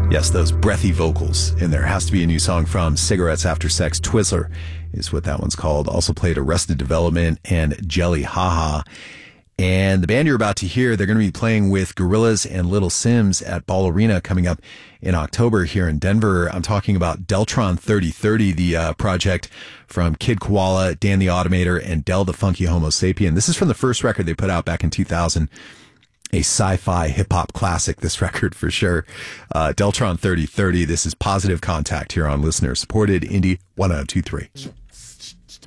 Yes, those breathy vocals in there. Has to be a new song from Cigarettes After Sex. Twizzler is what that one's called. Also played Arrested Development and Jelly Haha. And the band you're about to hear, they're going to be playing with Gorillaz and Little Sims at Ball Arena coming up in October here in Denver. I'm talking about Deltron 3030, the project from Kid Koala, Dan the Automator, and Del the Funky Homo Sapien. This is from the first record they put out back in 2000. A sci-fi hip-hop classic, this record for sure. Deltron 3030, this is Positive Contact here on listener-supported Indie 1023.